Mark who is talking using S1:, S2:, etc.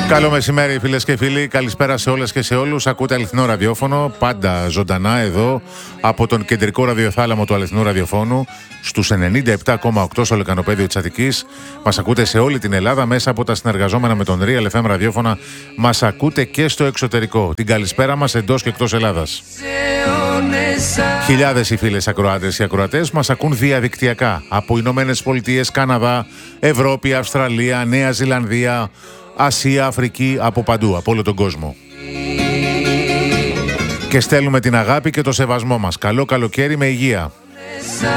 S1: Καλό μεσημέρι φίλες και φίλοι, καλησπέρα σε όλες και σε όλους. Ακούτε αληθινό ραδιόφωνο, πάντα ζωντανά εδώ από τον κεντρικό ραδιοθάλαμο του αληθινού ραδιοφώνου στους 97,8 στο λεκανοπέδιο της Αττικής. Μας ακούτε σε όλη την Ελλάδα μέσα από τα συνεργαζόμενα με τον Real FM ραδιόφωνα. Μας ακούτε και στο εξωτερικό. Την καλησπέρα μας εντός και εκτός Ελλάδας. Χιλιάδες οι φίλες ακροάτες και ακροατές μας ακούν διαδικτυακά από Ηνωμένες Πολιτείες, Καναδά, Ευρώπη, Αυστραλία, Νέα Ζηλανδία, Ασία, Αφρική, από παντού, από όλο τον κόσμο. Και στέλνουμε την αγάπη και το σεβασμό μας. Καλό καλοκαίρι με υγεία.